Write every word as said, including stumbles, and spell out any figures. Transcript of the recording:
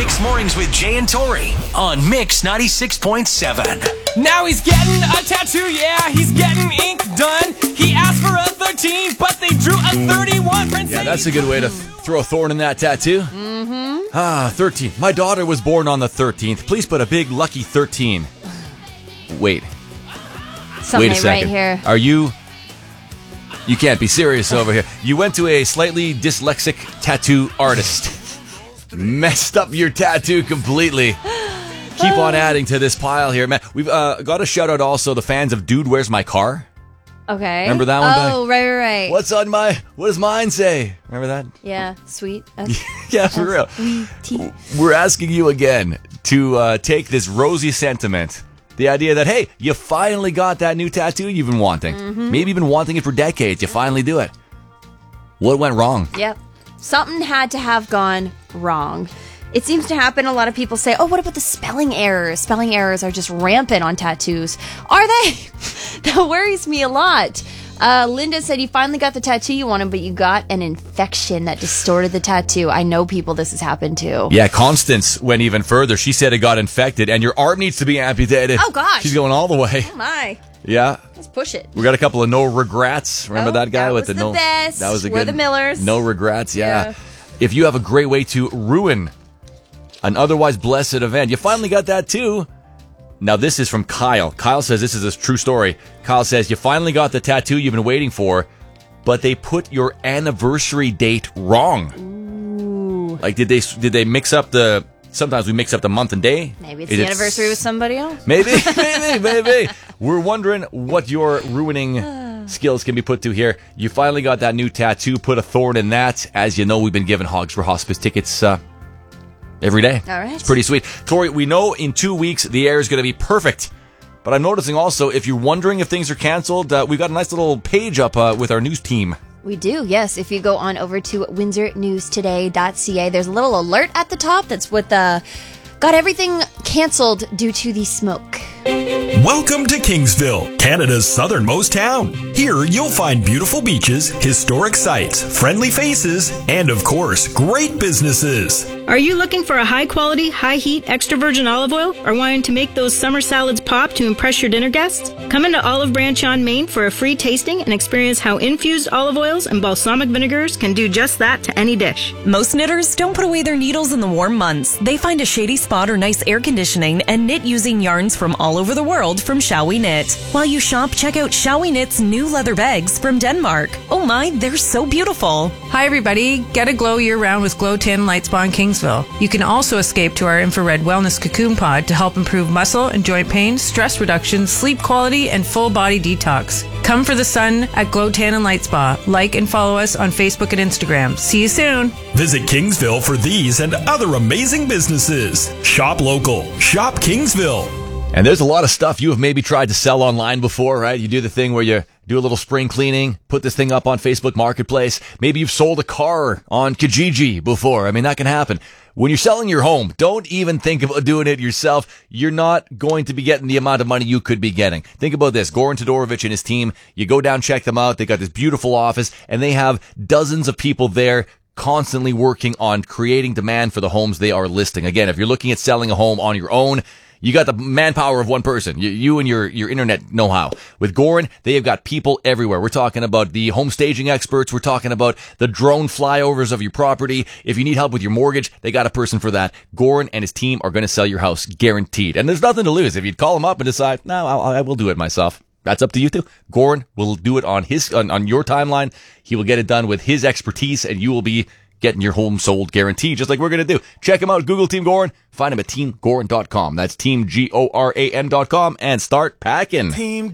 Mix Mornings with Jay and Tori on Mix ninety-six point seven. Now he's getting a tattoo, yeah, he's getting ink done. He asked for a thirteen, but they drew a thirty-one. Yeah, that's a good way to th- throw a thorn in that tattoo. Mm-hmm. Ah, thirteen. My daughter was born on the thirteenth. Please put a big lucky thirteen. Wait. Something Wait a second. right here. Are you... You can't be serious over here. You went to a slightly dyslexic tattoo artist. Messed up your tattoo completely. Keep on adding to this pile here, man. We've uh, got to shout out also the fans of Dude, Where's My Car? Okay. Remember that one? Oh, right, right, right. What's on my... What does mine say? Remember that? Yeah, sweet. Yeah, for real. T- We're asking you again to uh, take this rosy sentiment. The idea that, hey, you finally got that new tattoo you've been wanting. Mm-hmm. Maybe you've been wanting it for decades. You finally do it. What went wrong? Yep. Something had to have gone wrong. It seems to happen. A lot of people say, oh, what about the spelling errors? Spelling errors are just rampant on tattoos. Are they? That worries me a lot. Uh, Linda said you finally got the tattoo you wanted, but you got an infection that distorted the tattoo. I know people this has happened to. Yeah, Constance went even further. She said it got infected, and your arm needs to be amputated. Oh, gosh. She's going all the way. Oh, my. Yeah. Let's push it. We got a couple of no regrets. Remember Oh, that guy that with was the the no? best. That was a We're good. the Millers. No regrets. Yeah. Yeah. If you have a great way to ruin an otherwise blessed event, you finally got that too. Now this is from Kyle. Kyle says this is a true story. Kyle says you finally got the tattoo you've been waiting for, but they put your anniversary date wrong. Ooh. Like did they did they mix up the? Sometimes we mix up the month and day. Maybe it's Is the it anniversary with somebody else. Maybe, maybe, maybe. We're wondering what your ruining skills can be put to here. You finally got that new tattoo. Put a thorn in that. As you know, we've been giving Hogs for Hospice tickets uh, every day. All right. It's pretty sweet. Tori, we know in two weeks the air is going to be perfect. But I'm noticing also, if you're wondering if things are canceled, uh, we've got a nice little page up uh, with our news team. We do, yes. If you go on over to windsor news today dot c a, there's a little alert at the top that's with the got everything canceled due to the smoke. Welcome to Kingsville, Canada's southernmost town. Here you'll find beautiful beaches, historic sites, friendly faces, and of course, great businesses. Are you looking for a high-quality, high-heat, extra virgin olive oil or wanting to make those summer salads pop to impress your dinner guests? Come into Olive Branch on Main for a free tasting and experience how infused olive oils and balsamic vinegars can do just that to any dish. Most knitters don't put away their needles in the warm months. They find a shady spot or nice air conditioning and knit using yarns from all over the world from Shall We Knit. While you shop, check out Shall We Knit's new leather bags from Denmark. Oh my, they're so beautiful. Hi everybody, get a glow year-round with Glow ten Light Spa in Kingsville. You can also escape to our infrared wellness cocoon pod to help improve muscle and joint pain, stress reduction, sleep quality, and full body detox. Come for the sun at Glow ten and Light Spa. Like and follow us on Facebook and Instagram. See you soon. Visit Kingsville for these and other amazing businesses. Shop local. Shop Kingsville. And there's a lot of stuff you have maybe tried to sell online before, right? You do the thing where you do a little spring cleaning, put this thing up on Facebook Marketplace. Maybe you've sold a car on Kijiji before. I mean, that can happen. When you're selling your home, don't even think about doing it yourself. You're not going to be getting the amount of money you could be getting. Think about this. Goran Todorovic and his team, you go down, check them out. They got this beautiful office, and they have dozens of people there constantly working on creating demand for the homes they are listing. Again, if you're looking at selling a home on your own, you got the manpower of one person, you, you and your, your internet know-how. With Goran, they have got people everywhere. We're talking about the home staging experts. We're talking about the drone flyovers of your property. If you need help with your mortgage, they got a person for that. Goran and his team are going to sell your house, guaranteed. And there's nothing to lose. If you call them up and decide, no, I'll, I will do it myself. That's up to you too. Goran will do it on his on, on your timeline. He will get it done with his expertise, and you will be getting your home sold guaranteed, just like we're going to do. Check him out. Google Team Goran. Find him at team goran dot com. That's team G O R A N dot com, and start packing. Team